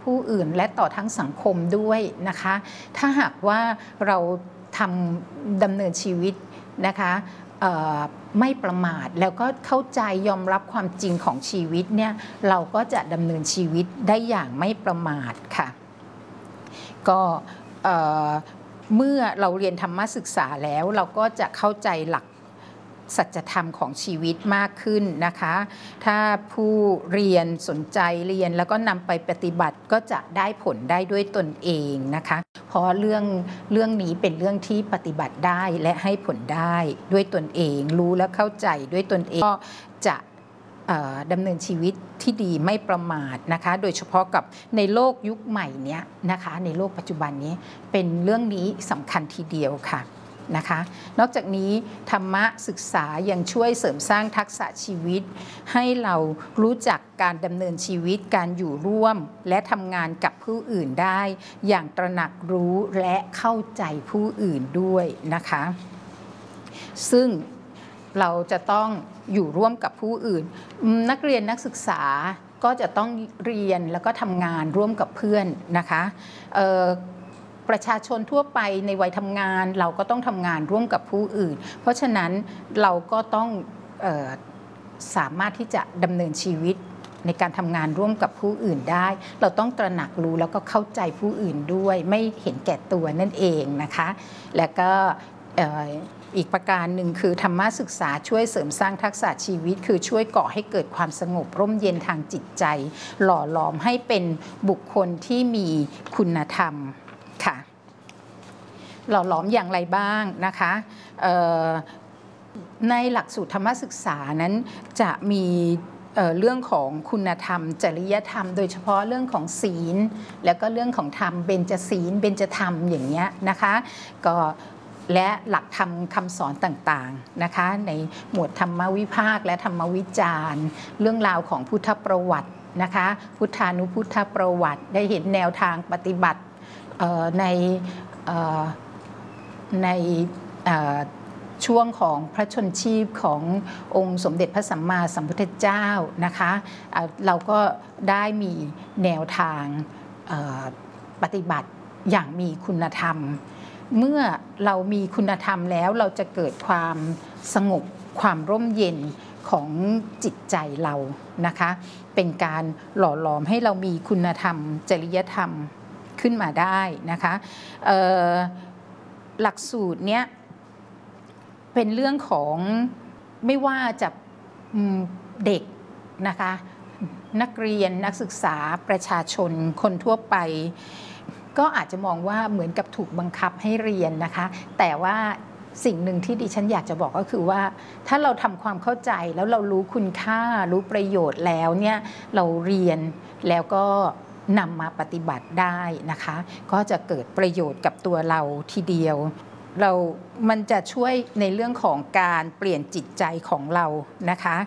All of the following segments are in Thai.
ผู้อื่นและต่อทั้งสังคมด้วยนะคะถ้าหากว่าเราดำเนินชีวิตนะคะไม่ประมาทแล้วก็เข้าใจยอมรับความจริงของชีวิตเนี่ยเราก็จะดำเนินชีวิตได้อย่างไม่ประมาทค่ะก็เมื่อเราเรียนธรรมศึกษาแล้วเราก็จะเข้าใจหลักสัจธรรมของชีวิตมากขึ้นนะคะถ้าผู้เรียนสนใจเรียนแล้วก็นำไปปฏิบัติก็จะได้ผลได้ด้วยตนเองนะคะเพราะเรื่องนี้เป็นเรื่องที่ปฏิบัติได้และให้ผลได้ด้วยตนเองรู้และเข้าใจด้วยตนเองก็จะดำเนินชีวิตที่ดีไม่ประมาทนะคะโดยเฉพาะกับในโลกยุคใหม่นี้นะคะในโลกปัจจุบันนี้เป็นเรื่องนี้สำคัญทีเดียวค่ะนะคะนอกจากนี้ธรรมะศึกษายังช่วยเสริมสร้างทักษะชีวิตให้เรารู้จักการดำเนินชีวิตการอยู่ร่วมและทำงานกับผู้อื่นได้อย่างตระหนักรู้และเข้าใจผู้อื่นด้วยนะคะซึ่งเราจะต้องอยู่ร่วมกับผู้อื่นนักเรียนนักศึกษาก็จะต้องเรียนแล้วก็ทำงานร่วมกับเพื่อนนะคะประชาชนทั่วไปในวัยทำงานเราก็ต้องทำงานร่วมกับผู้อื่นเพราะฉะนั้นเราก็ต้องสามารถที่จะดำเนินชีวิตในการทำงานร่วมกับผู้อื่นได้เราต้องตระหนักรู้แล้วก็เข้าใจผู้อื่นด้วยไม่เห็นแก่ตัวนั่นเองนะคะและก็อีกประการหนึ่งคือธรรมศึกษาช่วยเสริมสร้างทักษะชีวิตคือช่วยก่อให้เกิดความสงบร่มเย็นทางจิตใจหล่อหลอมให้เป็นบุคคลที่มีคุณธรรมค่ะหล่อหลอมอย่างไรบ้างนะคะในหลักสูตรธรรมศึกษานั้นจะมีเรื่องของคุณธรรมจริยธรรมโดยเฉพาะเรื่องของศีลแล้วก็เรื่องของธรรมเบญจศีลเบญจธรรมอย่างเงี้ยนะคะก็และหลักธรรมคำสอนต่างๆนะคะในหมวดธรรมวิภาคและธรรมวิจารณ์เรื่องราวของพุทธประวัตินะคะพุทธานุพุทธประวัติได้เห็นแนวทางปฏิบัติในช่วงของพระชนชีพขององค์สมเด็จพระสัมมาสัมพุทธเจ้านะคะเราก็ได้มีแนวทางปฏิบัติอย่างมีคุณธรรมเมื่อเรามีคุณธรรมแล้วเราจะเกิดความสงบความร่มเย็นของจิตใจเรานะคะเป็นการหล่อหลอมให้เรามีคุณธรรมจริยธรรมขึ้นมาได้นะคะหลักสูตรเนี้ยเป็นเรื่องของไม่ว่าจะเด็กนะคะนักเรียนนักศึกษาประชาชนคนทั่วไปก็อาจจะมองว่าเหมือนกับถูกบังคับให้เรียนนะคะแต่ว่าสิ่งหนึ่งที่ดิฉันอยากจะบอกก็คือว่าถ้าเราทำความเข้าใจแล้วเรารู้คุณค่ารู้ประโยชน์แล้วเนี่ยเราเรียนแล้วก็นำมาปฏิบัติได้นะคะก็จะเกิดประโยชน์กับตัวเราทีเดียวมันจะช่วยในเรื่องของการเปลี่ยนจิตใจของเรานะคะ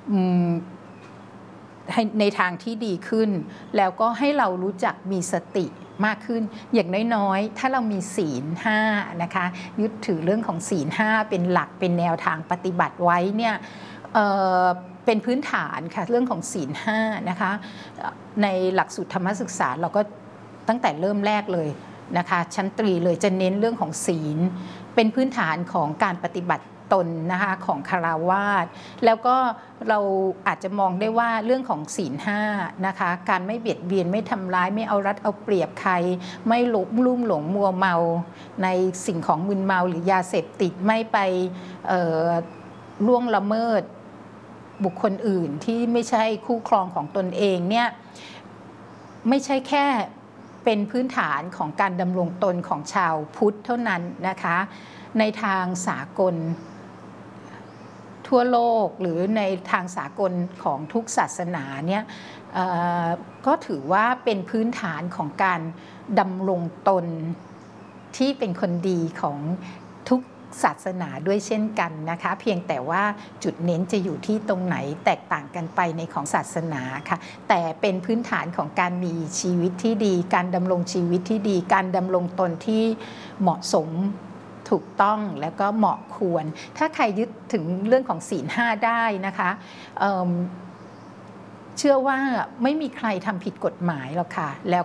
ในทางที่ดีขึ้นแล้วก็ให้เรารู้จักมีสติมากขึ้นอย่างน้อยๆถ้าเรามีศีล5นะคะยึดถือเรื่องของศีล5เป็นหลักเป็นแนวทางปฏิบัติไว้เนี่ยเป็นพื้นฐานค่ะเรื่องของศีล5นะคะในหลักสูตรธรรมศึกษาเราก็ตั้งแต่เริ่มแรกเลยนะคะชั้นตรีเลยจะเน้นเรื่องของศีลเป็นพื้นฐานของการปฏิบัติตนนะคะของคฤหัสถ์แล้วก็เราอาจจะมองได้ว่าเรื่องของศีล5นะคะการไม่เบียดเบียนไม่ทำร้ายไม่เอารัดเอาเปรียบใครไม่ลุ่มหลงมัวเมาในสิ่งของมึนเมาหรือยาเสพติดไม่ไปล่วงละเมิดบุคคลอื่นที่ไม่ใช่คู่ครองของตนเองเนี่ยไม่ใช่แค่เป็นพื้นฐานของการดำรงตนของชาวพุทธเท่านั้นนะคะในทางสากลทั่วโลกหรือในทางสากลของทุกศาสนาเนี่ยก็ถือว่าเป็นพื้นฐานของการดำรงตนที่เป็นคนดีของทุกศาสนาด้วยเช่นกันนะคะเพียงแต่ว่าจุดเน้นจะอยู่ที่ตรงไหนแตกต่างกันไปในของศาสนาค่ะแต่เป็นพื้นฐานของการมีชีวิตที่ดีการดำรงชีวิตที่ดีการดำรงตนที่เหมาะสมถูกต้องแล้วก็เหมาะควรถ้าใครยึดถึงเรื่องของศีล5ได้นะคะเชื่อว่าไม่มีใครทำผิดกฎหมายหรอกค่ะแล้ว